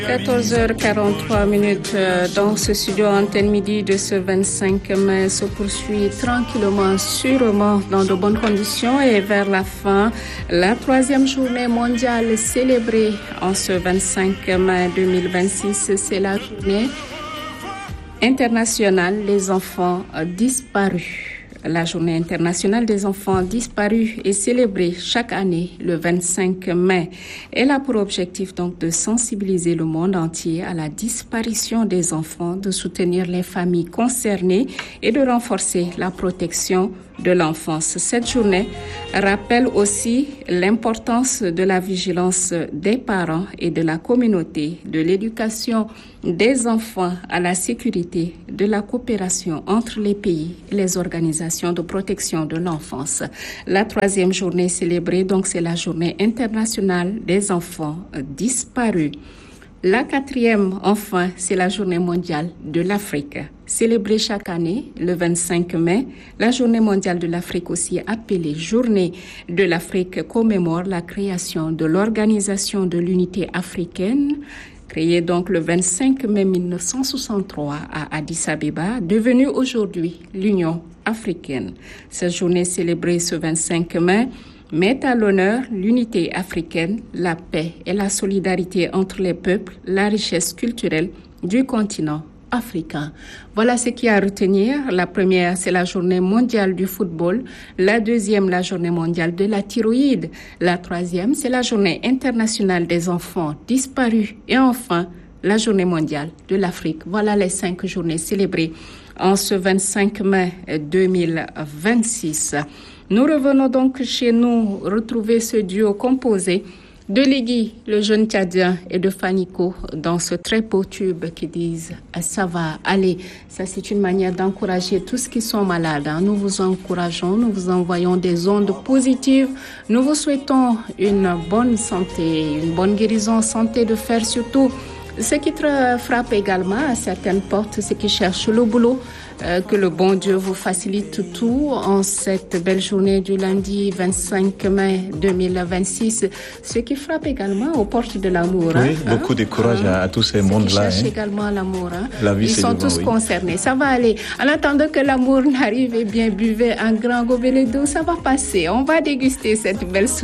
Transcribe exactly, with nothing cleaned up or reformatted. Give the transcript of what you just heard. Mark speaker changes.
Speaker 1: quatorze heures quarante-trois minutes dans ce studio Antenne Midi de ce vingt-cinq mai se poursuit tranquillement, sûrement dans de bonnes conditions et vers la fin, la troisième journée mondiale célébrée en ce vingt-cinq mai deux mille vingt-six, c'est la journée internationale des enfants disparus. La journée internationale des enfants disparus est célébrée chaque année le vingt-cinq mai. Elle a pour objectif donc de sensibiliser le monde entier à la disparition des enfants, de soutenir les familles concernées et de renforcer la protection de l'enfance. Cette journée rappelle aussi l'importance de la vigilance des parents et de la communauté, de l'éducation des enfants à la sécurité, de la coopération entre les pays et les organisations de protection de l'enfance. La troisième journée célébrée, donc, c'est la journée internationale des enfants disparus. La quatrième, enfin, c'est la journée mondiale de l'Afrique. Célébrée chaque année, le vingt-cinq mai, la journée mondiale de l'Afrique, aussi appelée journée de l'Afrique, commémore la création de l'Organisation de l'Unité africaine, créée donc le vingt-cinq mai mille neuf cent soixante-trois à Addis Abeba, devenue aujourd'hui l'Union africaine. Cette journée célébrée ce vingt-cinq mai met à l'honneur l'unité africaine, la paix et la solidarité entre les peuples, la richesse culturelle du continent africain. Voilà ce qu'il y a à retenir. La première, c'est la journée mondiale du football. La deuxième, la journée mondiale de la thyroïde. La troisième, c'est la journée internationale des enfants disparus. Et enfin, la journée mondiale de l'Afrique. Voilà les cinq journées célébrées en ce vingt-cinq mai deux mille vingt-six. Nous revenons donc chez nous retrouver ce duo composé de Ligui, le jeune Tchadien, et de Fanico dans ce très beau tube qui disent « ça va aller ». Ça, c'est une manière d'encourager tous qui sont malades. Hein. Nous vous encourageons, nous vous envoyons des ondes positives. Nous vous souhaitons une bonne santé, une bonne guérison, santé de fer surtout. Ce qui te frappe également à certaines portes, ceux qui cherchent le boulot, euh, que le bon Dieu vous facilite tout en cette belle journée du lundi vingt-cinq mai deux mille vingt-six. Ce qui frappe également aux portes de l'amour.
Speaker 2: Oui,
Speaker 1: hein,
Speaker 2: beaucoup de courage
Speaker 1: hein,
Speaker 2: à, à tous ces mondes-là.
Speaker 1: Qui cherchent
Speaker 2: hein.
Speaker 1: également l'amour. Hein.
Speaker 2: La vie,
Speaker 1: Ils
Speaker 2: c'est
Speaker 1: sont
Speaker 2: devant,
Speaker 1: tous
Speaker 2: oui.
Speaker 1: concernés. Ça va aller. En attendant que l'amour n'arrive, eh bien, buvez un grand gobelet d'eau. Ça va passer. On va déguster cette belle